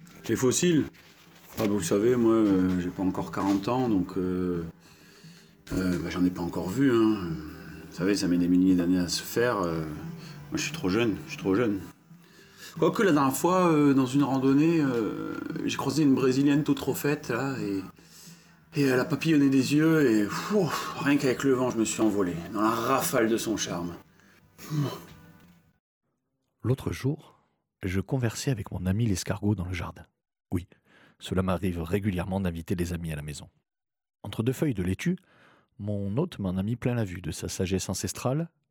Les fossiles? Ah, vous le savez, moi, j'ai pas encore 40 ans, donc j'en ai pas encore vu. Hein. Vous savez, ça met des milliers d'années à se faire. Moi, je suis trop jeune, je suis trop jeune. Quoique la dernière fois, dans une randonnée, j'ai croisé une brésilienne toute refaite, là, et elle a papillonné des yeux, et rien qu'avec le vent, je me suis envolé, dans la rafale de son charme. L'autre jour, je conversais avec mon ami l'escargot dans le jardin. Oui, cela m'arrive régulièrement d'inviter des amis à la maison. Entre deux feuilles de laitue, mon hôte m'en a mis plein la vue de sa sagesse ancestrale